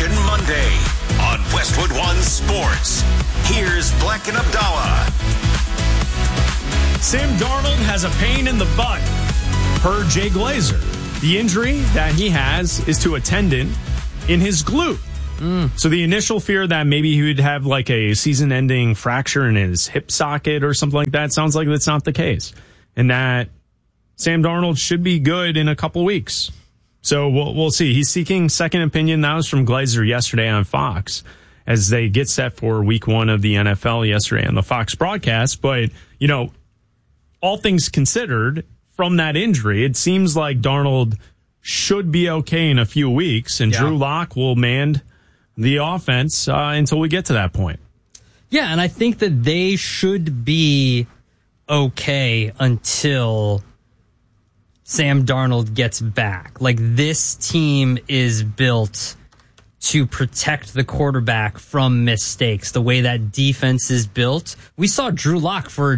Action Monday on Westwood One Sports. Here's Black and Abdallah. Sam Darnold has a pain in the butt, per Jay Glazer. The injury that he has is to a tendon in his glute. So the initial fear that maybe he would have like a season-ending fracture in his hip socket or something like that sounds like that's not the case. And that Sam Darnold should be good in a couple weeks. So we'll see. He's seeking second opinion. That was from Glazer yesterday on Fox as they get set for week 1 of the NFL yesterday on the Fox broadcast. But, you know, all things considered, from that injury, it seems like Darnold should be okay in a few weeks, and Drew Lock will man the offense until we get to that point. Yeah, and I think that they should be okay until Sam Darnold gets back. Like, this team is built to protect the quarterback from mistakes. The way that defense is built, we saw Drew Lock for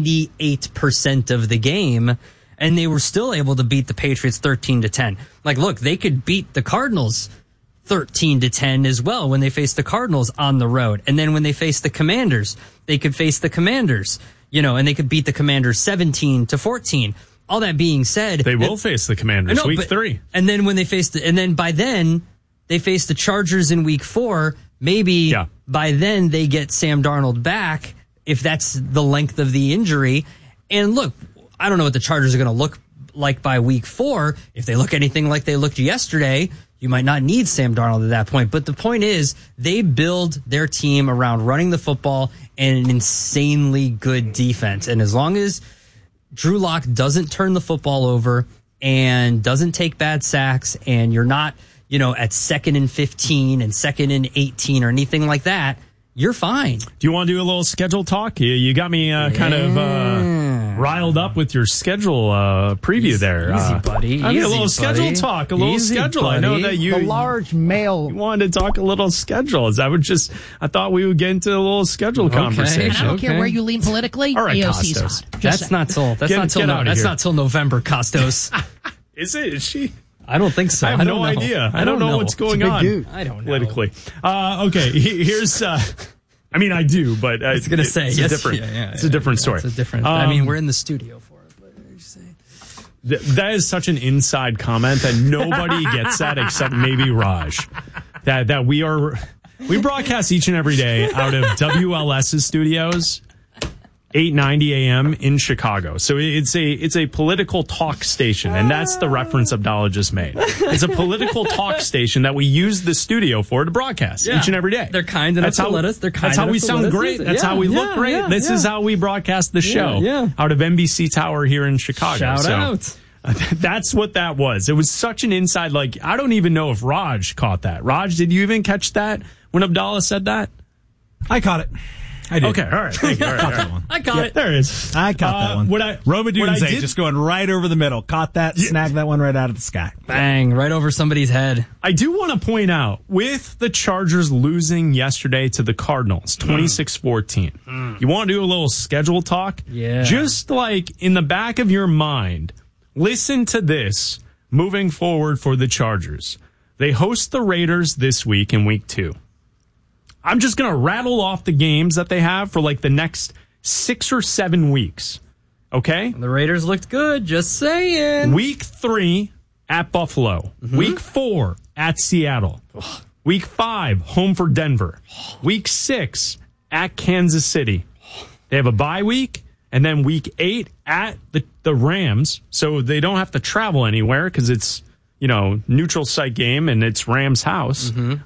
98% of the game, and they were still able to beat the Patriots 13-10. Like, look, they could beat the Cardinals 13-10 as well when they faced the Cardinals on the road. And then when they faced the Commanders, they could face the Commanders, you know, and they could beat the Commanders 17-14. All that being said, they will face the Commanders week 3. And then when they faced and then by then they face the Chargers in week 4. Maybe by then they get Sam Darnold back if that's the length of the injury. And look, I don't know what the Chargers are going to look like by week 4. If they look anything like they looked yesterday, you might not need Sam Darnold at that point. But the point is, they build their team around running the football and an insanely good defense. And as long as Drew Lock doesn't turn the football over and doesn't take bad sacks, and you're not, you know, at 2nd and 15 and 2nd and 18 or anything like that, you're fine. Do you want to do a little schedule talk? You got me kind of riled up with your schedule preview there. Easy, buddy. I mean, a little schedule talk, a little schedule. Buddy. I know that you... The large male... You wanted to talk a little schedules. I thought we would get into a little schedule conversation. And I don't care where you lean politically. All right, AOC's Costos. hot. That's not till November, Costos. Is it? Is she? I don't think so. I have no idea. I don't know what's going on I don't know. politically. Okay, here's... I mean, I do, but I was going to say it's yes. It's a different story. It's a different. I mean, we're in the studio for it. But that is such an inside comment that nobody gets that except maybe Raj. That we broadcast each and every day out of WLS's studios, 8:90 a.m. in Chicago. So it's a political talk station, and that's the reference Abdallah just made. It's a political talk station that we use the studio for to broadcast each and every day. They're kind enough to let us. That's how we sound great. That's how we look great. This is how we broadcast the show out of NBC Tower here in Chicago. Shout out. That's what that was. It was such an inside, like, I don't even know if Raj caught that. Raj, did you even catch that when Abdallah said that? I caught it. I did. Okay, all right. Thank you. All right. I caught it. There it is. I caught that one. Roma Dunze just going right over the middle. Caught that, snagged that one right out of the sky. Bang, right over somebody's head. I do want to point out, with the Chargers losing yesterday to the Cardinals, 26-14, you want to do a little schedule talk? Yeah. Just like in the back of your mind, listen to this moving forward for the Chargers. They host the Raiders this week in week 2. I'm just going to rattle off the games that they have for like the next 6 or 7 weeks. Okay? The Raiders looked good, just saying. Week 3 at Buffalo. Week 4 at Seattle. Week 5, home for Denver. Week 6 at Kansas City. They have a bye week, and then week 8 at the Rams, so they don't have to travel anywhere because it's, you know, neutral site game and it's Rams' house.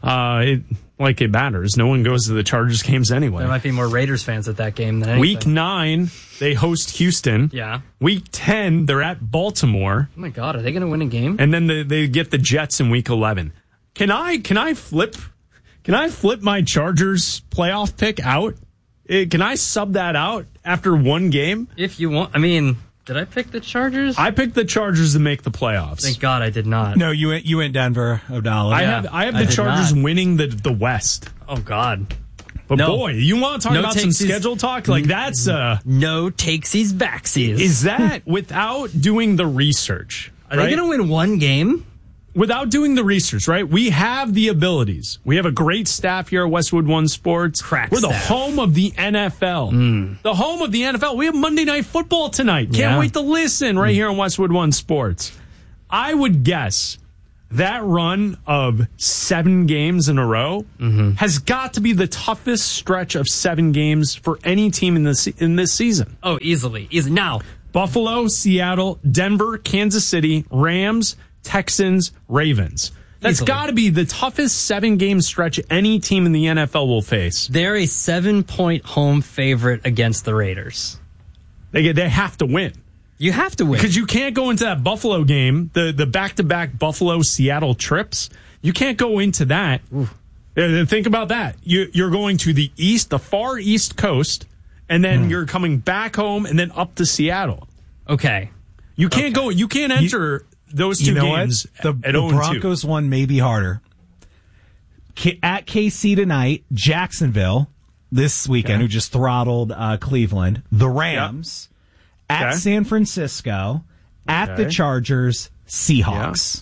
It matters. No one goes to the Chargers games anyway. There might be more Raiders fans at that game than anything. Week 9, they host Houston. Yeah. Week 10, they're at Baltimore. Oh my God, are they going to win a game? And then they get the Jets in week 11. Can I flip my Chargers playoff pick out? Can I sub that out after one game? If you want. I mean, did I pick the Chargers? I picked the Chargers to make the playoffs. Thank God I did not. No, you went Denver, Abdallah. I have the Chargers winning the West. Oh God. But boy, you want to talk about some schedule talk? Like that's no takesies backsies. Is that without doing the research? Are they going to win one game? without doing the research, right? We have the abilities. We have a great staff here at Westwood One Sports. We're the home of the NFL. The home of the NFL. We have Monday Night Football tonight. Can't wait to listen right here on Westwood One Sports. I would guess that run of 7 games in a row has got to be the toughest stretch of 7 games for any team in this season. Oh, easily. Now, Buffalo, Seattle, Denver, Kansas City, Rams, Texans, Ravens. That's got to be the toughest 7-game stretch any team in the NFL will face. They're a 7-point home favorite against the Raiders. They have to win. You have to win. Because you can't go into that Buffalo game, the back-to-back Buffalo-Seattle trips. You can't go into that. Think about that. You're going to the east, the far east coast, and then you're coming back home and then up to Seattle. Okay. You can't go. You can't enter those two games the Broncos one may be harder. At KC tonight, Jacksonville this weekend, who just throttled Cleveland. The Rams. At San Francisco, at the Chargers, Seahawks.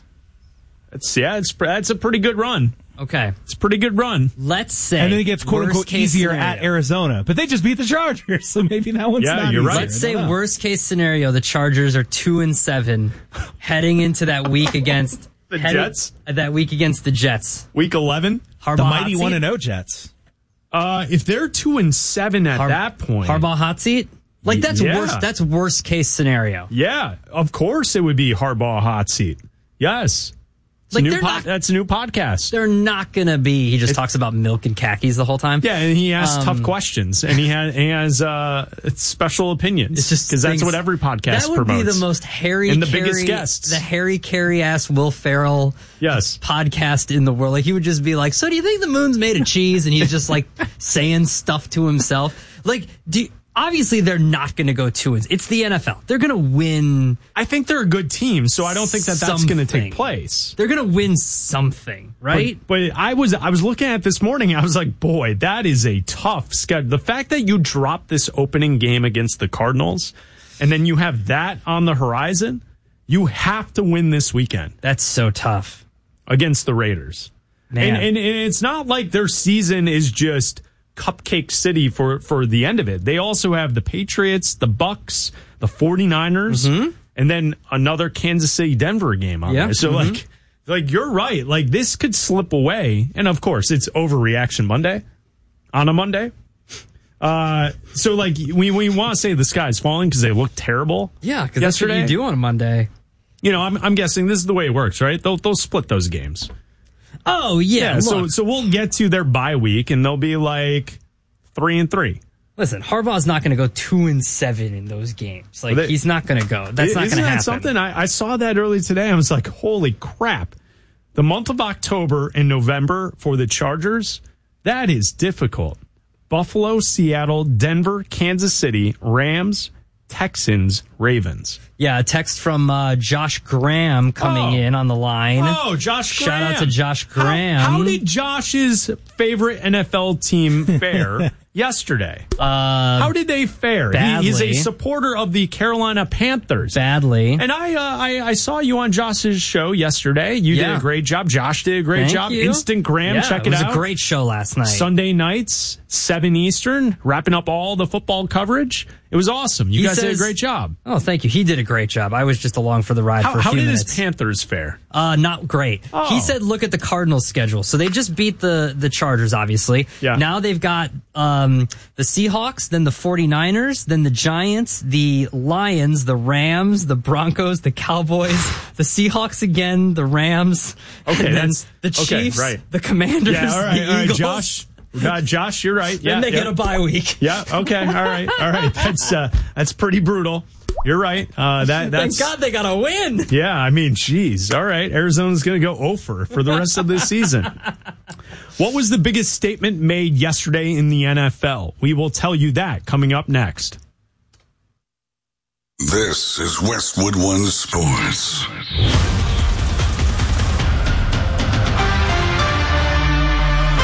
That's a pretty good run. Okay. It's a pretty good run. Let's say. And then it gets quote-unquote easier at Arizona. But they just beat the Chargers, so maybe that one's not you're easier. right. Let's say worst case scenario, the Chargers are 2-7 heading into that week against the Jets. That week against the Jets. Week 11. Harbaugh the mighty 1-0 Jets. If they're 2-7 at that point. Harbaugh hot seat? Like that's worst. That's worst case scenario. Yeah, of course it would be Harbaugh hot seat. Yes, that's a new podcast. They're not gonna be. He just talks about milk and khakis the whole time. Yeah, and he asks tough questions, and he has special opinions. It's just because that's what every podcast promotes. That would be the most Harry and the Carey, biggest guests, the Harry Carey ass Will Ferrell podcast in the world. Like he would just be like, "So do you think the moon's made of cheese?" And he's just like saying stuff to himself. Like, obviously, they're not going to go 2-0. It's the NFL. They're going to win. I think they're a good team, so I don't think that's going to take place. They're going to win something, right? But I was looking at this morning. I was like, boy, that is a tough schedule. The fact that you dropped this opening game against the Cardinals, and then you have that on the horizon, you have to win this weekend. That's so tough against the Raiders. Man. And it's not like their season is just Cupcake City for the end of it. They also have the Patriots, the Bucks, the 49ers, and then another Kansas City Denver game on there. So like you're right. Like this could slip away. And of course it's overreaction Monday on a Monday. So like we want to say the sky's falling because they look terrible. Yeah, because that's what you do on a Monday. You know, I'm guessing this is the way it works, right? They'll split those games. Oh, yeah. So we'll get to their bye week, and they'll be like 3-3. Listen, Harbaugh's not going to go 2-7 in those games. Like, he's not going to go. That's not going to happen. Something? I saw that early today. I was like, holy crap. The month of October and November for the Chargers, that is difficult. Buffalo, Seattle, Denver, Kansas City, Rams, Texans, Ravens. Yeah, a text from Josh Graham coming in on the line. Oh, Josh Graham. Shout out to Josh Graham. How did Josh's favorite NFL team fare yesterday? How did they fare? Badly. He's a supporter of the Carolina Panthers. Badly. And I saw you on Josh's show yesterday. You did a great job. Josh did a great job. You. Instant Graham, check it out. It was a great show last night. Sunday nights, 7 Eastern, wrapping up all the football coverage. It was awesome. You guys did a great job. Oh, thank you. He did a great job. I was just along for the ride for a few minutes. How did his Panthers fare? Not great. Oh. He said, look at the Cardinals schedule. So they just beat the Chargers, obviously. Yeah. Now they've got the Seahawks, then the 49ers, then the Giants, the Lions, the Rams, the Broncos, the Cowboys, the Seahawks again, the Rams, okay, and then the Chiefs, the Commanders, the Eagles. Josh, you're right. Then they get a bye week. Yeah. Okay. All right. That's pretty brutal. You're right. That's thank God they got a win. Yeah. I mean, geez. All right. Arizona's going to go 0 for the rest of this season. What was the biggest statement made yesterday in the NFL? We will tell you that coming up next. This is Westwood One Sports.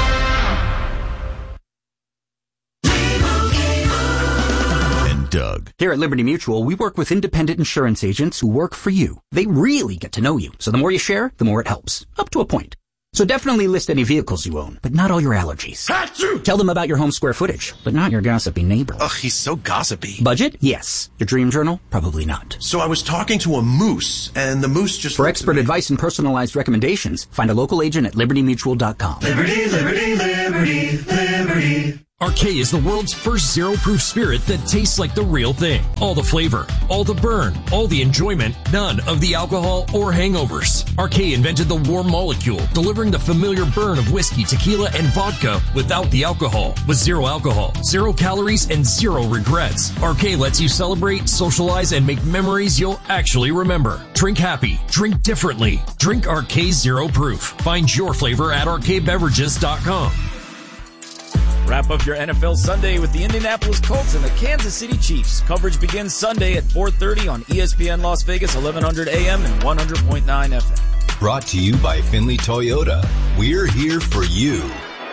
Doug. Here at Liberty Mutual, we work with independent insurance agents who work for you. They really get to know you, so the more you share, the more it helps. Up to a point. So definitely list any vehicles you own, but not all your allergies. Achoo! Tell them about your home square footage, but not your gossipy neighbor. Ugh, he's so gossipy. Budget? Yes. Your dream journal? Probably not. So I was talking to a moose, and the moose just... For expert advice and personalized recommendations, find a local agent at libertymutual.com. Liberty, liberty, liberty, liberty. Arcade is the world's first zero-proof spirit that tastes like the real thing. All the flavor, all the burn, all the enjoyment, none of the alcohol or hangovers. Arcade invented the warm molecule, delivering the familiar burn of whiskey, tequila, and vodka without the alcohol. With zero alcohol, 0 calories, and 0 regrets. Arcade lets you celebrate, socialize, and make memories you'll actually remember. Drink happy. Drink differently. Drink Arcade Zero Proof. Find your flavor at arcadebeverages.com. Wrap up your NFL Sunday with the Indianapolis Colts and the Kansas City Chiefs. Coverage begins Sunday at 4:30 on ESPN Las Vegas, 1100 AM and 100.9 FM. Brought to you by Finley Toyota. We're here for you.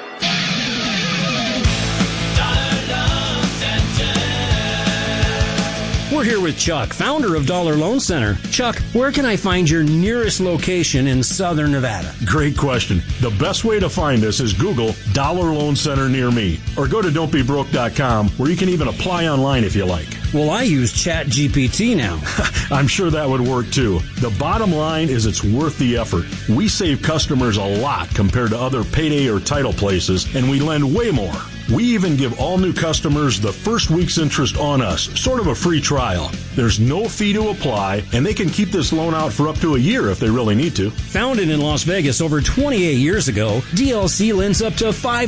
We're here with Chuck, founder of Dollar Loan Center. Chuck, where can I find your nearest location in Southern Nevada? Great question. The best way to find us is Google Dollar Loan Center near me, or go to don'tbebroke.com, where you can even apply online if you like. Well, I use ChatGPT now. I'm sure that would work too. The bottom line is it's worth the effort. We save customers a lot compared to other payday or title places, and we lend way more. We even give all new customers the first week's interest on us, sort of a free trial. There's no fee to apply, and they can keep this loan out for up to a year if they really need to. Founded in Las Vegas over 28 years ago, DLC lends up to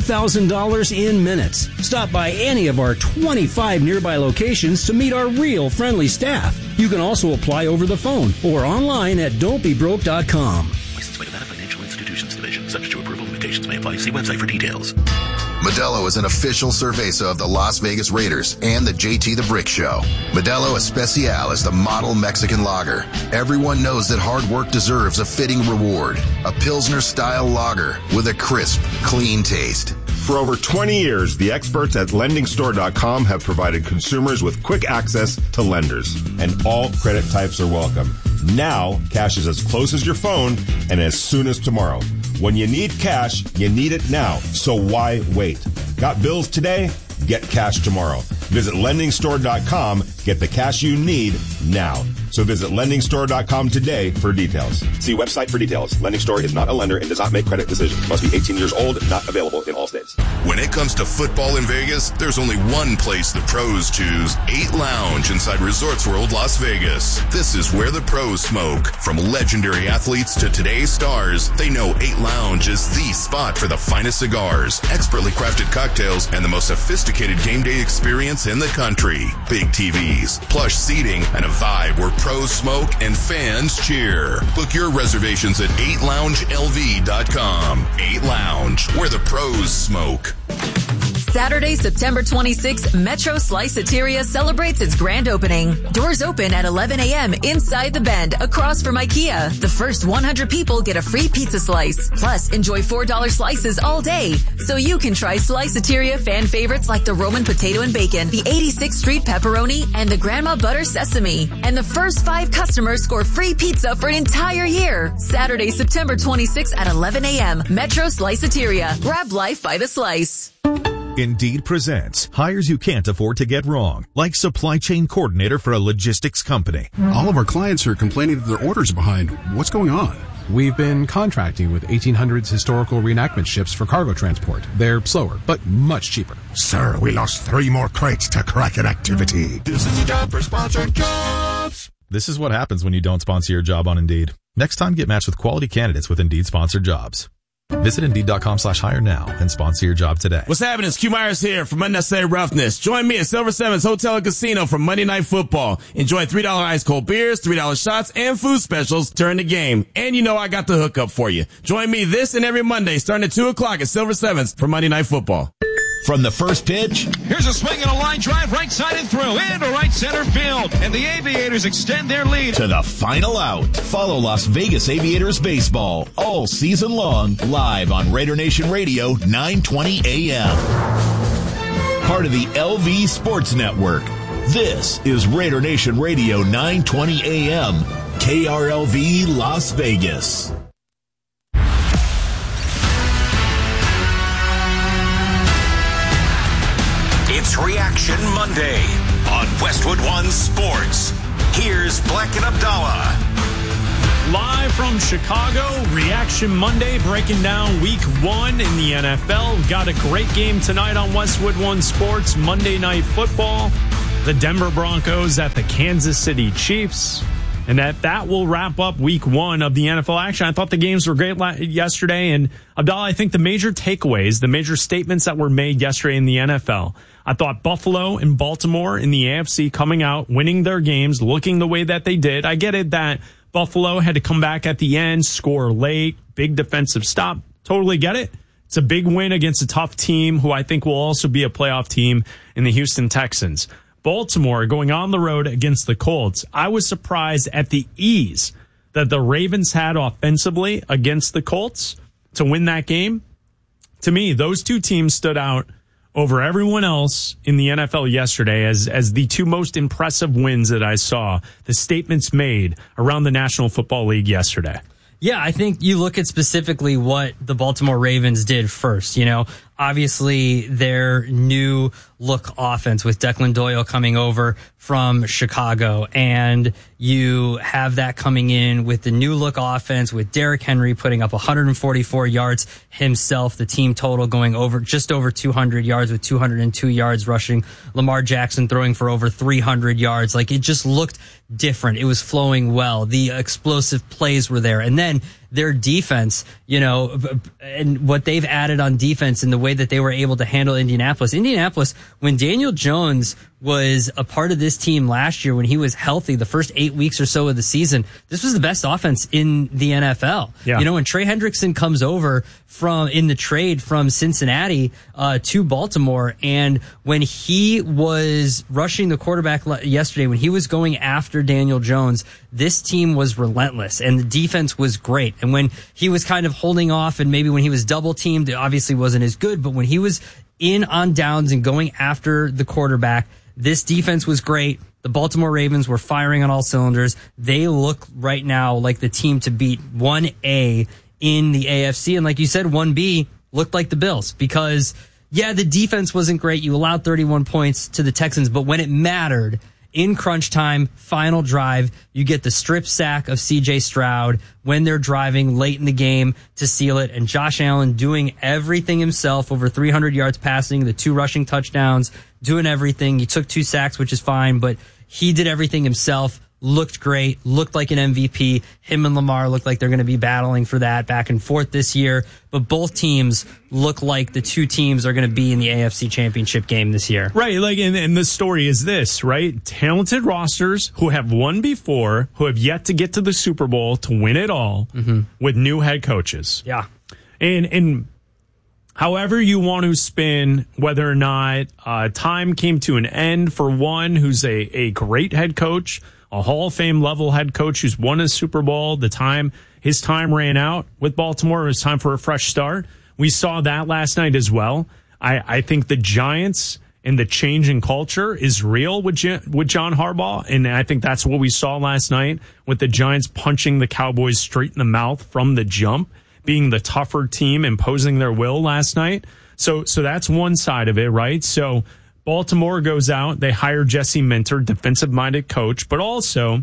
$5,000 in minutes. Stop by any of our 25 nearby locations to meet our real friendly staff. You can also apply over the phone or online at don'tbebroke.com. Licensed by Nevada Financial Institutions Division. Subject to approval, limitations may apply. See website for details. Modelo is an official cerveza of the Las Vegas Raiders and the JT the Brick Show. Modelo Especial is the model Mexican lager. Everyone knows that hard work deserves a fitting reward. A Pilsner-style lager with a crisp, clean taste. For over 20 years, the experts at LendingStore.com have provided consumers with quick access to lenders, and all credit types are welcome. Now, cash is as close as your phone and as soon as tomorrow. When you need cash, you need it now. So why wait? Got bills today? Get cash tomorrow. Visit LendingStore.com. Get the cash you need now. So visit LendingStore.com today for details. See website for details. Lending Store is not a lender and does not make credit decisions. Must be 18 years old. Not available in all states. When it comes to football in Vegas, there's only one place the pros choose. 8 Lounge inside Resorts World Las Vegas. This is where the pros smoke. From legendary athletes to today's stars, they know 8 Lounge is the spot for the finest cigars, expertly crafted cocktails, and the most sophisticated game day experience in the country. Big TVs, plush seating, and a vibe where pros smoke and fans cheer. Book your reservations at 8loungelv.com. 8 Lounge, where the pros smoke. Saturday, September 26th, Metro Sliceateria celebrates its grand opening. Doors open at 11 a.m. inside the Bend, across from IKEA. The first 100 people get a free pizza slice. Plus, enjoy $4 slices all day. So you can try Sliceateria fan favorites like the Roman potato and bacon, the 86th Street pepperoni, and the Grandma Butter sesame. And the first 5 customers score free pizza for an entire year. Saturday, September 26th at 11 a.m. Metro Sliceateria. Grab life by the slice. Indeed presents hires you can't afford to get wrong, like supply chain coordinator for a logistics company. All of our clients are complaining that their orders are behind. What's going on? We've been contracting with 1800s historical reenactment ships for cargo transport. They're slower, but much cheaper. Sir, we lost 3 more crates to Kraken activity. This is the job for sponsored jobs. This is what happens when you don't sponsor your job on Indeed. Next time, get matched with quality candidates with Indeed sponsored jobs. Visit Indeed.com/hire now and sponsor your job today. What's happening? It's Q Myers here from Unnecessary Roughness. Join me at Silver Sevens Hotel and Casino for Monday Night Football. Enjoy $3 ice cold beers, $3 shots, and food specials during the game. And you know I got the hookup for you. Join me this and every Monday starting at 2 o'clock at Silver Sevens for Monday Night Football. From the first pitch. Here's a swing and a line drive right side and through into right center field. And the Aviators extend their lead. To the final out. Follow Las Vegas Aviators baseball all season long live on Raider Nation Radio 920 AM. Part of the LV Sports Network. This is Raider Nation Radio 920 AM, KRLV Las Vegas. It's Reaction Monday on Westwood One Sports. Here's Black and Abdallah. Live from Chicago, Reaction Monday, breaking down week 1 in the NFL. We've got a great game tonight on Westwood One Sports, Monday Night Football. The Denver Broncos at the Kansas City Chiefs. And that will wrap up week 1 of the NFL action. I thought the games were great yesterday. And Abdallah, I think the major takeaways, the major statements that were made yesterday in the NFL, I thought Buffalo and Baltimore in the AFC coming out, winning their games, looking the way that they did. I get it that Buffalo had to come back at the end, score late, big defensive stop. Totally get it. It's a big win against a tough team who I think will also be a playoff team in the Houston Texans. Baltimore going on the road against the Colts. I was surprised at the ease that the Ravens had offensively against the Colts to win that game. To me, those two teams stood out over everyone else in the NFL yesterday as the two most impressive wins that I saw, the statements made around the National Football League yesterday. Yeah, I think you look at specifically what the Baltimore Ravens did first. You know, obviously their new look offense with Declan Doyle coming over from Chicago, and you have that coming in with the new look offense with Derrick Henry putting up 144 yards himself, the team total going over just over 200 yards with 202 yards rushing, Lamar Jackson throwing for over 300 yards. Like, it just looked different. It was flowing well. The explosive plays were there. And then their defense, you know, and what they've added on defense and the way that they were able to handle Indianapolis. Indianapolis, when Daniel Jones was a part of this team last year, when he was healthy, the first 8 weeks or so of the season, this was the best offense in the NFL. Yeah. You know, when Trey Hendrickson comes over in the trade from Cincinnati to Baltimore, and when he was rushing the quarterback yesterday, when he was going after Daniel Jones, this team was relentless and the defense was great. And when he was kind of holding off and maybe when he was double teamed, it obviously wasn't as good, but when he was in on downs and going after the quarterback, this defense was great. The Baltimore Ravens were firing on all cylinders. They look right now like the team to beat 1A in the AFC. And like you said, 1B looked like the Bills because, yeah, the defense wasn't great. You allowed 31 points to the Texans, but when it mattered, in crunch time, final drive, you get the strip sack of C.J. Stroud when they're driving late in the game to seal it. And Josh Allen doing everything himself, over 300 yards passing, the 2 rushing touchdowns, doing everything. He took 2 sacks, which is fine, but he did everything himself. Looked great, looked like an MVP. Him and Lamar look like they're going to be battling for that back and forth this year. But both teams look like the two teams are going to be in the AFC Championship game this year. Right, like, and the story is this, right? Talented rosters who have won before, who have yet to get to the Super Bowl to win it all, with new head coaches. Yeah. And however you want to spin whether or not time came to an end for one who's a great head coach, a Hall of Fame level head coach who's won a Super Bowl, his time ran out with Baltimore. It was time for a fresh start. We saw that last night as well. I think the Giants and the change in culture is real with John Harbaugh, and I think that's what we saw last night with the Giants punching the Cowboys straight in the mouth from the jump, being the tougher team, imposing their will last night. So that's one side of it, right? So Baltimore goes out. They hire Jesse Minter, defensive-minded coach, but also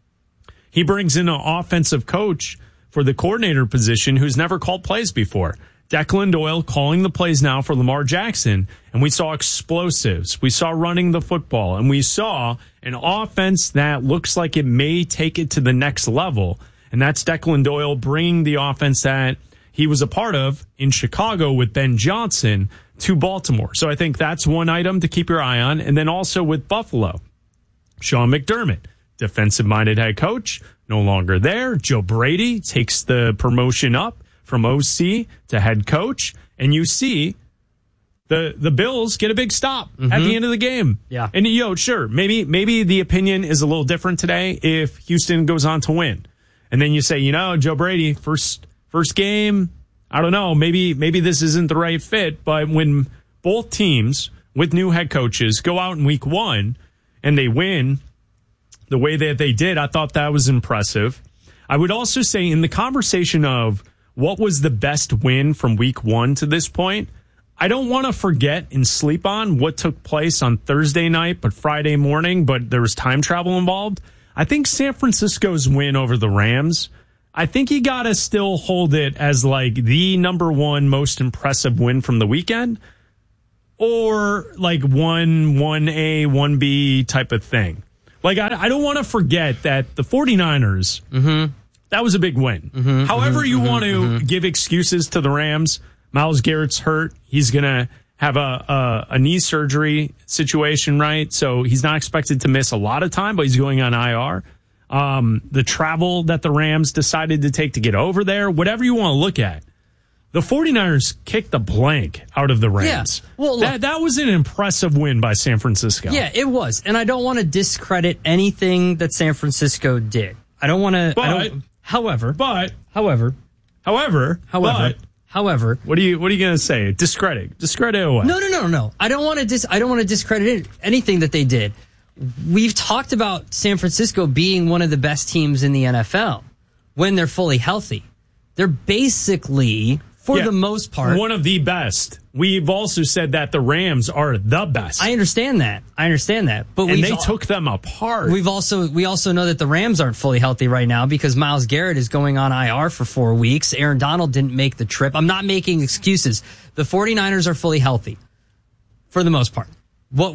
he brings in an offensive coach for the coordinator position who's never called plays before. Declan Doyle calling the plays now for Lamar Jackson, and we saw explosives. We saw running the football, and we saw an offense that looks like it may take it to the next level, and that's Declan Doyle bringing the offense that he was a part of in Chicago with Ben Johnson to Baltimore. So I think that's one item to keep your eye on. And then also with Buffalo, Sean McDermott, defensive-minded head coach, no longer there. Joe Brady takes the promotion up from OC to head coach. And you see the Bills get a big stop at the end of the game. Yeah. And, sure, maybe the opinion is a little different today if Houston goes on to win. And then you say, Joe Brady, first game, I don't know, maybe this isn't the right fit, but when both teams with new head coaches go out in week 1 and they win the way that they did, I thought that was impressive. I would also say in the conversation of what was the best win from week 1 to this point, I don't want to forget and sleep on what took place on Thursday night, but Friday morning, but there was time travel involved. I think San Francisco's win over the Rams, I think you got to still hold it as like the number one most impressive win from the weekend, or like 1A, 1B type of thing. Like, I don't want to forget that the 49ers, that was a big win. However you want to give excuses to the Rams, Myles Garrett's hurt. He's going to have a knee surgery situation, right? So he's not expected to miss a lot of time, but he's going on IR. The travel that the Rams decided to take to get over there, whatever you want to look at. The 49ers kicked the blank out of the Rams. Yeah. Well, look, that was an impressive win by San Francisco. Yeah, it was. And I don't want to discredit anything that San Francisco did. I don't want to. However, what are you going to say? Discredit what? No. I don't want to discredit anything that they did. We've talked about San Francisco being one of the best teams in the NFL when they're fully healthy. They're basically, for the most part, one of the best. We've also said that the Rams are the best. I understand that. But they took them apart. We also know that the Rams aren't fully healthy right now because Myles Garrett is going on IR for 4 weeks. Aaron Donald didn't make the trip. I'm not making excuses. The 49ers are fully healthy for the most part. What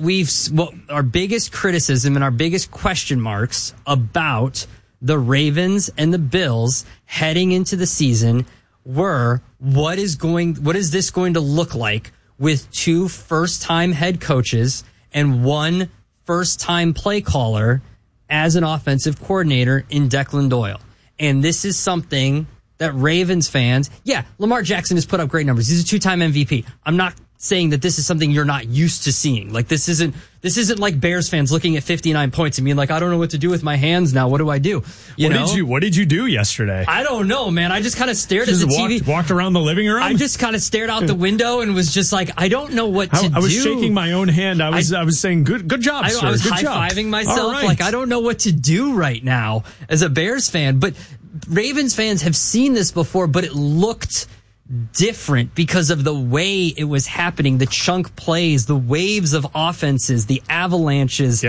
our biggest criticism and our biggest question marks about the Ravens and the Bills heading into the season were what is this going to look like with 2 first-time head coaches and 1 first-time play caller as an offensive coordinator in Declan Doyle. And this is something that Ravens fans, Lamar Jackson has put up great numbers. He's a 2-time MVP. I'm not saying that this is something you're not used to seeing. Like, this isn't like Bears fans looking at 59 points and being like, I don't know what to do with my hands now. What do I do? What did you do yesterday? I don't know, man. I just kind of stared at the TV. Walked around the living room? I just kind of stared out the window and was just like, I don't know what to do. I was shaking my own hand. I was saying, good job, sir. I was good high-fiving myself. Right. Like, I don't know what to do right now as a Bears fan. But Ravens fans have seen this before, but it looked different because of the way it was happening, the chunk plays, the waves of offenses, the avalanches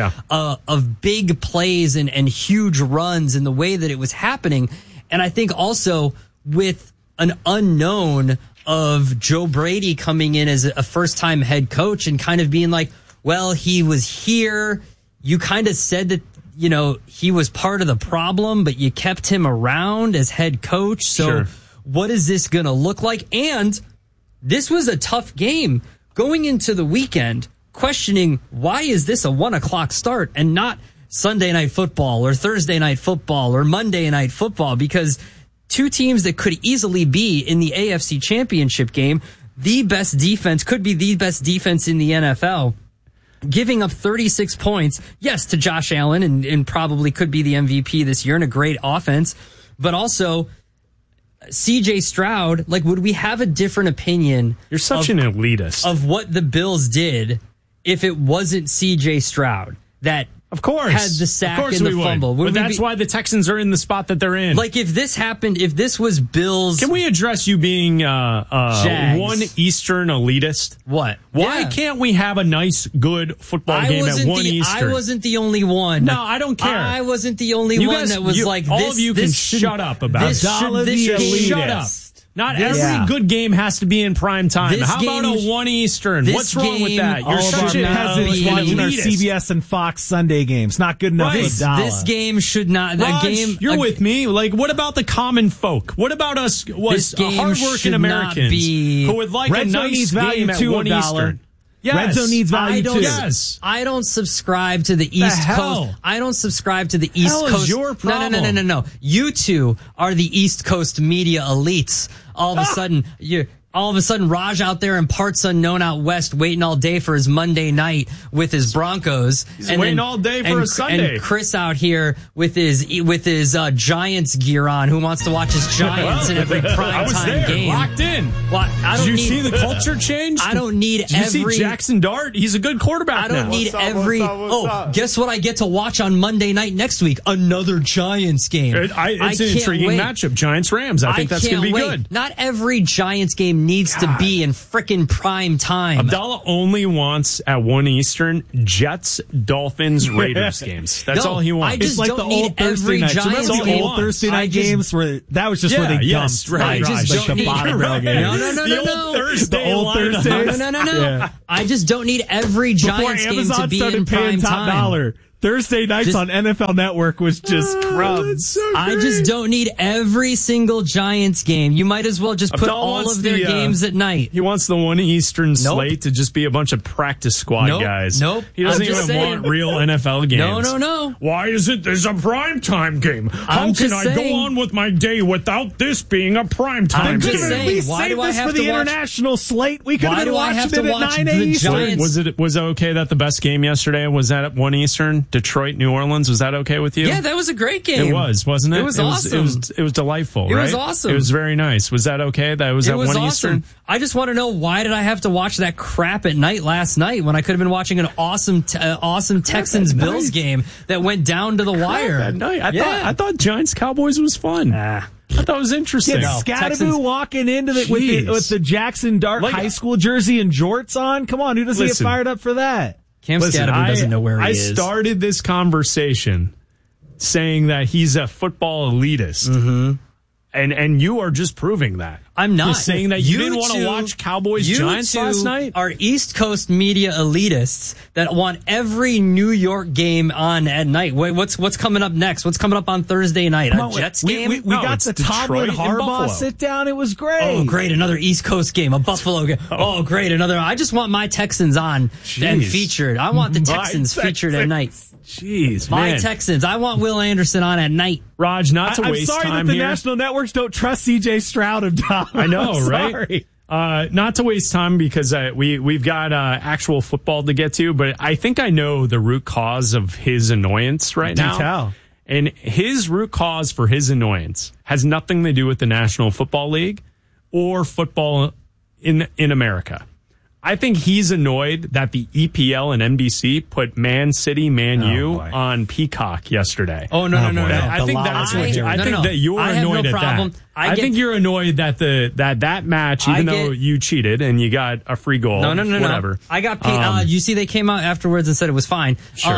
of big plays and huge runs, and the way that it was happening. And I think also with an unknown of Joe Brady coming in as a first-time head coach and kind of being like, well, he was here. You kind of said that, he was part of the problem, but you kept him around as head coach. So what is this going to look like? And this was a tough game going into the weekend, questioning why is this a 1:00 start and not Sunday Night Football or Thursday Night Football or Monday Night Football, because 2 teams that could easily be in the AFC Championship game, the best defense, could be the best defense in the NFL, giving up 36 points, yes, to Josh Allen and probably could be the MVP this year and a great offense, but also CJ Stroud. Like, would we have a different opinion? You're such an elitist. Of what the Bills did if it wasn't CJ Stroud that of course had the sack and the fumble? But that's why the Texans are in the spot that they're in. Like, if this happened, if this was Bills... Can we address you being one Eastern elitist? What? Why can't we have a nice, good football game at 1 Eastern? I wasn't the only one. No, I don't care. I wasn't the only one that was like, all of you can shut up about it. Shut up. Not every good game has to be in prime time. How about a 1 Eastern? What's wrong with that? You're such a peasant watching our CBS and Fox Sunday games. Not good enough. Right. This game should not. You're with me. Like, what about the common folk? What about us? Hardworking Americans who would like a nice game at 1 Eastern? Yes. Red Zone needs value too. Yes. I don't subscribe to the East Coast. I don't subscribe to the East Coast. Is your problem? No. You two are the East Coast media elites. All of a sudden, all of a sudden Raj out there in parts unknown out west waiting all day for his Monday night with his Broncos. He's waiting all day for a Sunday. And Chris out here with his Giants gear on, who wants to watch his Giants in every primetime game. Locked in. Well, Did you see the culture change? I don't need Did you see Jackson Dart? He's a good quarterback I don't need guess what I get to watch on Monday night next week? Another Giants game. It's an intriguing matchup. Giants-Rams. I think that's going to be good. Not every Giants game needs to be in frickin' prime time. Abdallah only wants at 1 Eastern Jets, Dolphins, Raiders games. That's all he wants. I just don't need every Giants game. The old Thursday night games where that was just where they dumped. Right. I just don't need The old Thursdays. No. I just don't need every Giants game to be in prime time. Thursday nights on NFL Network was just crumbs. So I just don't need every single Giants game. You might as well just put all of their games at night. He wants the 1 Eastern slate to just be a bunch of practice squad guys. Nope. He doesn't even want real NFL games. No. Why isn't this a primetime game? How can I go on with my day without this being a primetime game? Saying, why do I have for the international slate? We could have been watching it at 9 Eastern. Was it okay that the best game yesterday was at 1 Eastern? Detroit, New Orleans. Was that okay with you? Yeah, that was a great game. It was, wasn't it? It was awesome. It was delightful, right? It was awesome. It was very nice. Was that okay? That was at 1 Eastern? I just want to know, why did I have to watch that crap at night last night when I could have been watching an awesome Texans-Bills game that went down to the wire? At night. I thought Giants-Cowboys was fun. I thought it was interesting. Scatterboo walking into with the Jackson Dart high school jersey and jorts on. Come on, who doesn't get fired up for that? Cam Scatterboo doesn't know where he is. I started this conversation saying that he's a football elitist. Mm-hmm. And you are just proving that. I'm not. You're saying that you didn't want to watch Cowboys-Giants last night? Are East Coast media elitists that want every New York game on at night. Wait, what's coming up next? What's coming up on Thursday night? A Jets game? We got the Tomlin Harbaugh sit down. It was great. Oh, great. Another East Coast game. A Buffalo game. Oh, great. Another. I just want my Texans on and featured. I want the Texans featured at night. Jeez, my Texans. I want Will Anderson on at night. Raj, not to waste time here. I'm sorry that the national networks don't trust C.J. Stroud of Tom. I know, right? Not to waste time because we've got actual football to get to, but I think I know the root cause of his annoyance right now. Tell. And his root cause for his annoyance has nothing to do with the National Football League or football in America. I think he's annoyed that the EPL and NBC put Man City, Man U on Peacock yesterday. Oh, no. I think that's what that you're annoyed at that. I think you're annoyed that that match, even though you cheated and you got a free goal. No. Whatever. I got you see, they came out afterwards and said it was fine. Sure.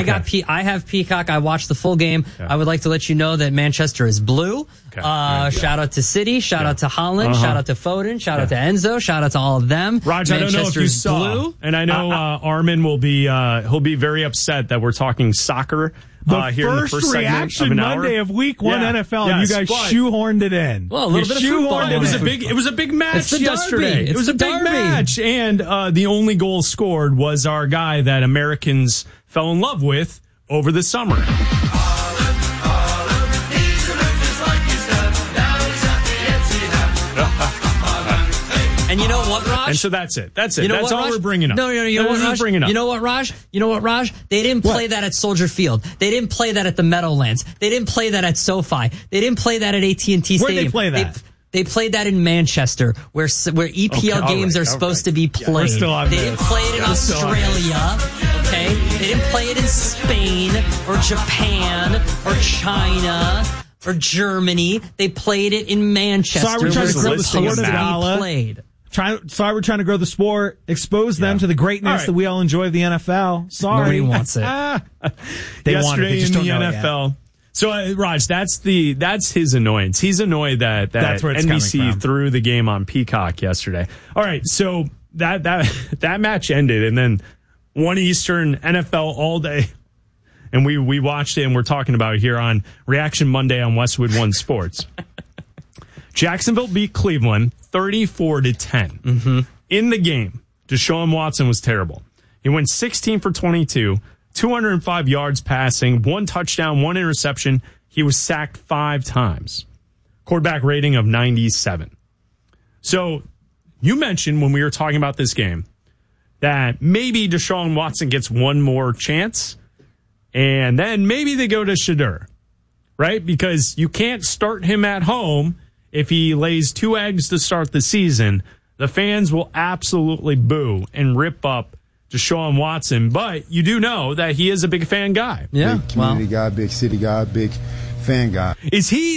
I have Peacock. I watched the full game. Okay. I would like to let you know that Manchester is blue. Okay. Shout out to City. Shout out to Holland. Shout out to Foden. Shout out to Enzo. Shout out to all of them. Roger, I don't know if you saw, blue. And I know Armin will be he'll be very upset that we're talking soccer. Here in the first reaction Monday of Week 1 NFL, and you guys shoehorned it in. Well, a little bit of football. It was a big match yesterday. It was a big match, and the only goal scored was our guy that Americans fell in love with over the summer. And you know what, Raj? And so that's it. That's it. That's all we're bringing up. No. You know what, Raj? You know what, Raj? They didn't play that at Soldier Field. They didn't play that at the Meadowlands. They didn't play that at SoFi. They didn't play that at AT&T Stadium. Where'd they play that? They played that in Manchester, where EPL games are supposed to be played. They didn't play it in Australia. Okay, they didn't play it in Spain or Japan or China or Germany. They played it in Manchester. Sorry, we're trying to grow the sport. Sorry, we're trying to grow the sport, expose them to the greatness that we all enjoy of the NFL. Sorry, nobody wants it. They want it. They just in don't the know NFL. It yet. So, Raj, that's his annoyance. He's annoyed that NBC threw the game on Peacock yesterday. All right, so that match ended, and then 1 Eastern NFL all day. And we watched it, and we're talking about it here on Reaction Monday on Westwood One Sports. Jacksonville beat Cleveland 34-10. Mm-hmm. In the game, Deshaun Watson was terrible. He went 16 for 22, 205 yards passing, 1 touchdown, 1 interception. He was sacked 5 times. Quarterback rating of 97. So you mentioned when we were talking about this game that maybe Deshaun Watson gets one more chance, and then maybe they go to Shedeur, right? Because you can't start him at home if he lays 2 eggs to start the season. The fans will absolutely boo and rip up Deshaun Watson, but you do know that he is a big fan guy. Yeah, big community guy, big city guy, big fan guy. Is he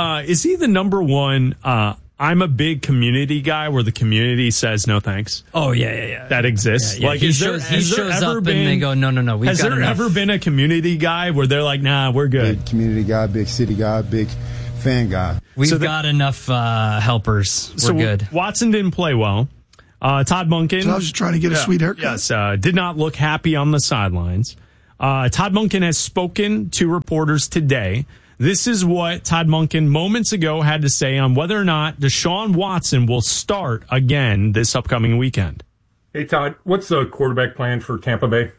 the number one? I'm a big community guy where the community says no thanks. Oh yeah. That exists. Yeah. Like he shows up and they go no. Has there ever been a community guy where they're like, nah, we're good? Big community guy, big city guy, big fan guy. We've got enough helpers. We're good. Watson didn't play well. Todd Monken. So I was just trying to get a sweet haircut. Yes, did not look happy on the sidelines. Todd Monken has spoken to reporters today. This is what Todd Monken moments ago had to say on whether or not Deshaun Watson will start again this upcoming weekend. Hey, Todd, what's the quarterback plan for Tampa Bay?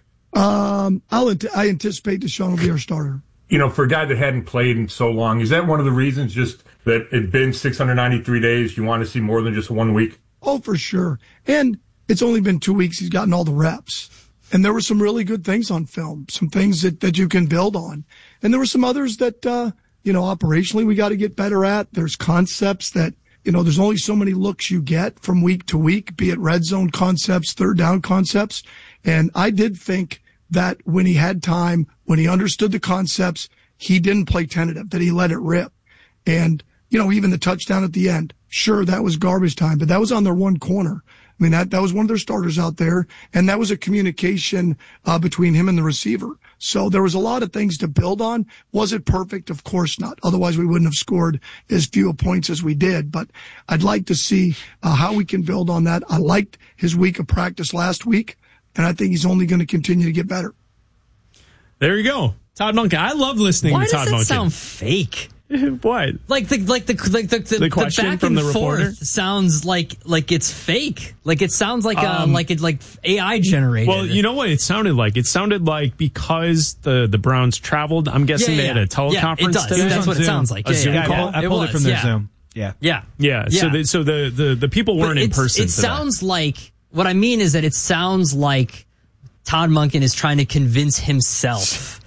I anticipate Deshaun will be our starter. You know, for a guy that hadn't played in so long, is that one of the reasons just that it's been 693 days, you want to see more than just 1 week? Oh, for sure. And it's only been 2 weeks. He's gotten all the reps. And there were some really good things on film, some things that you can build on. And there were some others that, operationally we got to get better at. There's concepts that, there's only so many looks you get from week to week, be it red zone concepts, third down concepts. And I did think that when he had time, when he understood the concepts, he didn't play tentative, that he let it rip. And, even the touchdown at the end, sure, that was garbage time, but that was on their one corner. I mean, that was one of their starters out there, and that was a communication between him and the receiver. So there was a lot of things to build on. Was it perfect? Of course not. Otherwise, we wouldn't have scored as few points as we did. But I'd like to see how we can build on that. I liked his week of practice last week, and I think he's only going to continue to get better. There you go. Todd Monken. I love listening to Todd Monken. Why does that sound fake? What? Like the question back from and the forth reporter sounds like it's fake. Like it sounds like AI generated. Well, you know what it sounded like? It sounded like because the Browns traveled, I'm guessing they had a teleconference. It does. today. That's what it sounds like. A Zoom call. I pulled it from their Zoom. Yeah. So the people weren't in person. It sounds like, what I mean is that it sounds like Todd Monken is trying to convince himself.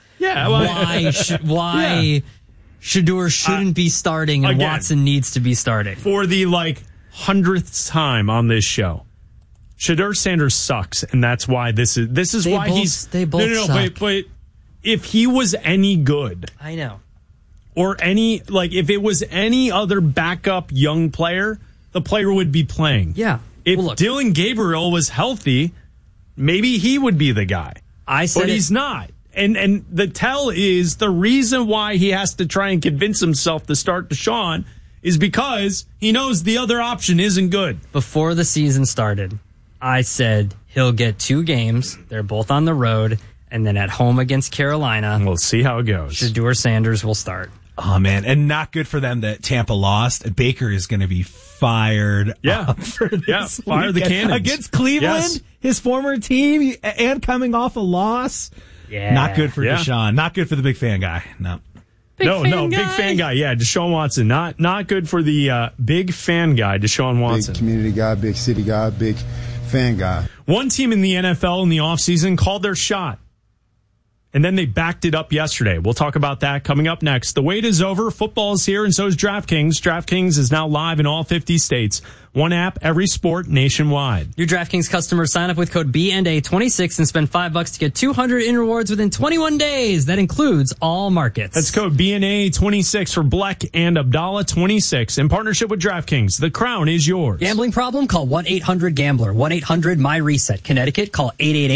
Why Shedeur shouldn't be starting and again, Watson needs to be starting. For the 100th time on this show, Shedeur Sanders sucks, and that's why this is why he's. They both suck. But if he was any good, I know, or if it was any other backup young player, the player would be playing. Yeah. If Dylan Gabriel was healthy, maybe he would be the guy. But he's not. And the tell is the reason why he has to try and convince himself to start Deshaun is because he knows the other option isn't good. Before the season started, I said he'll get 2 games. They're both on the road. And then at home against Carolina. We'll see how it goes. Shedeur Sanders will start. Oh, man. And not good for them that Tampa lost. Baker is going to be fired. For this fire the cannons. Against Cleveland, his former team, and coming off a loss. Yeah. Not good for Deshaun. Not good for the big fan guy. No. Big fan guy. Yeah, Deshaun Watson. Not good for the big fan guy, Deshaun Watson. Big community guy, big city guy, big fan guy. One team in the NFL in the offseason called their shot. And then they backed it up yesterday. We'll talk about that coming up next. The wait is over. Football is here, and so is DraftKings. DraftKings is now live in all 50 states. One app, every sport, nationwide. New DraftKings customers sign up with code BNA26 and spend $5 to get $200 in rewards within 21 days. That includes all markets. That's code BNA26 for Bleck and Abdallah 26 in partnership with DraftKings. The crown is yours. Gambling problem? Call 1-800-GAMBLER. 1-800-MY-RESET. Connecticut, call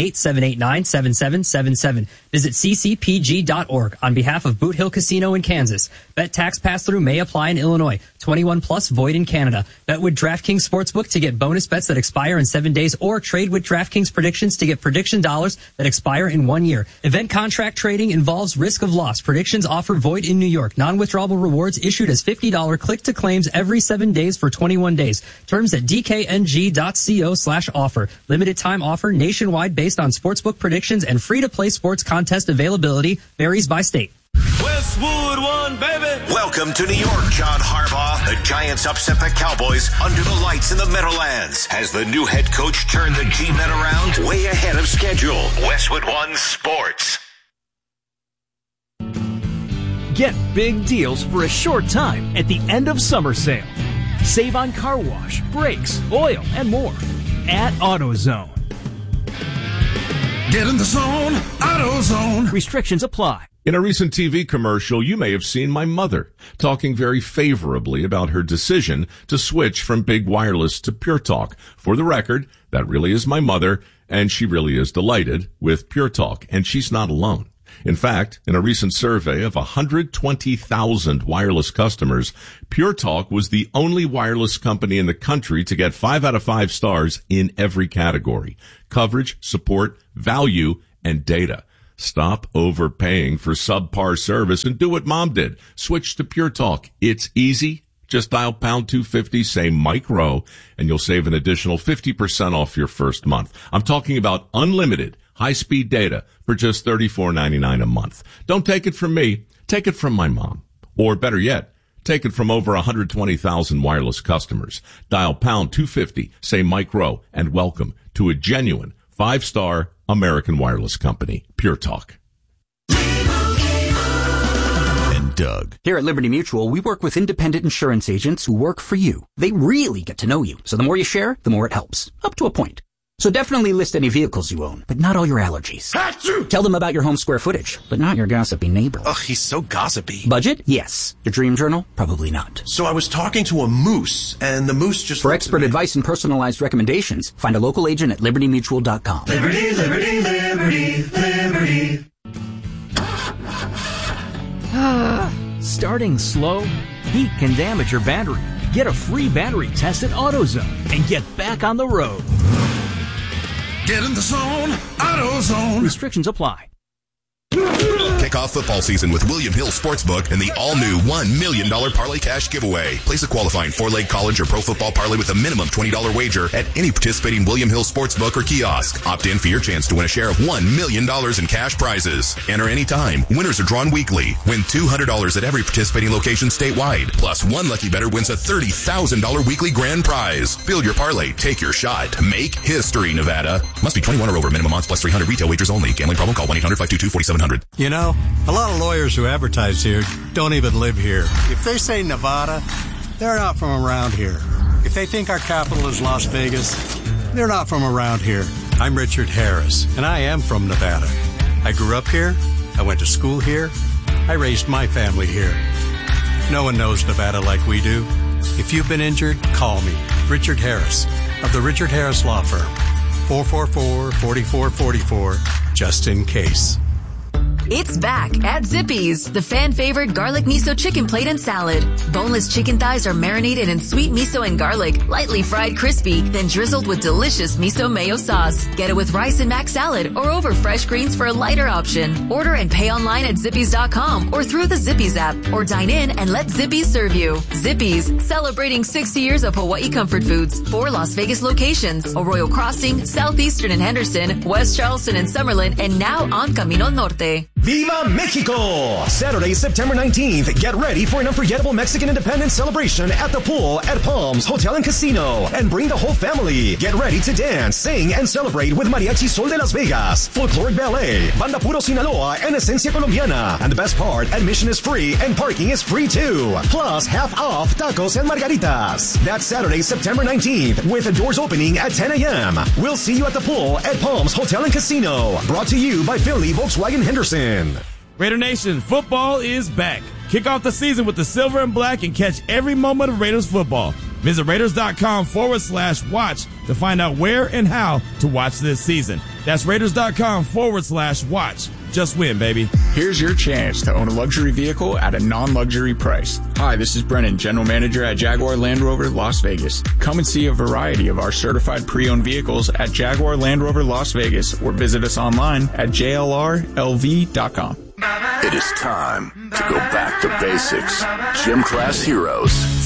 888-789-7777. Visit ccpg.org on behalf of Boot Hill Casino in Kansas. Bet tax pass-through may apply in Illinois. 21 plus void in Canada. Bet with DraftKings Sportsbook to get bonus bets that expire in 7 days, or trade with DraftKings Predictions to get prediction dollars that expire in 1 year. Event contract trading involves risk of loss. Predictions offer void in New York. Non-withdrawable rewards issued as $50 click-to-claims every 7 days for 21 days. Terms at dkng.co/offer. Limited time offer nationwide based on sportsbook predictions and free-to-play sports contest availability varies by state. West Westwood One, baby. Welcome to New York, John Harbaugh. The Giants upset the Cowboys under the lights in the Meadowlands. Has the new head coach turned the G-Men around? Way ahead of schedule. Westwood One Sports. Get big deals for a short time at the end of summer sale. Save on car wash, brakes, oil, and more at AutoZone. Get in the zone, AutoZone. Restrictions apply. In a recent TV commercial, you may have seen my mother talking very favorably about her decision to switch from big wireless to Pure Talk. For the record, that really is my mother, and she really is delighted with Pure Talk, and she's not alone. In fact, in a recent survey of 120,000 wireless customers, Pure Talk was the only wireless company in the country to get 5 out of 5 stars in every category: coverage, support, value, and data. Stop overpaying for subpar service and do what Mom did. Switch to Pure Talk. It's easy. Just dial pound 250, say Mike Rowe, and you'll save an additional 50% off your first month. I'm talking about unlimited high-speed data for just $34.99 a month. Don't take it from me. Take it from my mom. Or better yet, take it from over 120,000 wireless customers. Dial pound 250, say Mike Rowe, and welcome to a genuine 5-star American wireless company, Pure Talk. And Doug. Here at Liberty Mutual, we work with independent insurance agents who work for you. They really get to know you. So the more you share, the more it helps. Up to a point. So definitely list any vehicles you own, but not all your allergies. Achoo! Tell them about your home square footage, but not your gossipy neighbor. Ugh, he's so gossipy. Budget? Yes. Your dream journal? Probably not. So I was talking to a moose, and the moose just... For expert advice and personalized recommendations, find a local agent at libertymutual.com. Liberty, liberty, liberty, liberty. Starting slow? Heat can damage your battery. Get a free battery test at AutoZone and get back on the road. Get in the zone, AutoZone. Restrictions apply. Kick off football season with William Hill Sportsbook and the all-new $1 million Parlay Cash giveaway. Place a qualifying 4-leg college or pro football parlay with a minimum $20 wager at any participating William Hill Sportsbook or kiosk. Opt in for your chance to win a share of $1 million in cash prizes. Enter anytime. Winners are drawn weekly. Win $200 at every participating location statewide. Plus, one lucky bettor wins a $30,000 weekly grand prize. Build your parlay. Take your shot. Make history, Nevada. Must be 21 or over. Minimum odds plus 300. Retail wagers only. Gambling problem? Call 1-800-522-4700. You know, a lot of lawyers who advertise here don't even live here. If they say Nevada, they're not from around here. If they think our capital is Las Vegas, they're not from around here. I'm Richard Harris, and I am from Nevada. I grew up here. I went to school here. I raised my family here. No one knows Nevada like we do. If you've been injured, call me, Richard Harris, of the Richard Harris Law Firm. 444-4444, just in case. It's back at Zippy's, the fan-favorite garlic miso chicken plate and salad. Boneless chicken thighs are marinated in sweet miso and garlic, lightly fried crispy, then drizzled with delicious miso mayo sauce. Get it with rice and mac salad or over fresh greens for a lighter option. Order and pay online at Zippy's.com or through the Zippy's app, or dine in and let Zippy's serve you. Zippy's, celebrating 60 years of Hawaii comfort foods. 4 Las Vegas locations: Arroyo Crossing, Southeastern and Henderson, West Charleston and Summerlin, and now on Camino Norte. Viva Mexico! Saturday, September 19th. Get ready for an unforgettable Mexican independence celebration at the pool at Palms Hotel and Casino. And bring the whole family. Get ready to dance, sing, and celebrate with Mariachi Sol de Las Vegas, Folkloric Ballet, Banda Puro Sinaloa, and Esencia Colombiana. And the best part, admission is free and parking is free too. Plus, half off tacos and margaritas. That's Saturday, September 19th, with the doors opening at 10 a.m. We'll see you at the pool at Palms Hotel and Casino. Brought to you by Finley Volkswagen Henderson. Raider Nation, football is back. Kick off the season with the silver and black and catch every moment of Raiders football. Visit Raiders.com/watch to find out where and how to watch this season. That's Raiders.com/watch. Just win, baby. Here's your chance to own a luxury vehicle at a non-luxury price. Hi, this is Brennan, General Manager at Jaguar Land Rover Las Vegas. Come and see a variety of our certified pre-owned vehicles at Jaguar Land Rover Las Vegas, or visit us online at jlrlv.com. It is time to go back to basics. Gym Class Heroes